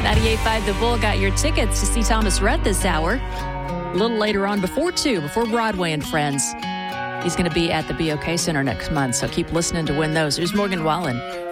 98.5 The Bull got your tickets to see Thomas Rhett this hour. A little later on, before Broadway and Friends. He's going to be at the BOK Center next month, so keep listening to win those. Here's Morgan Wallen.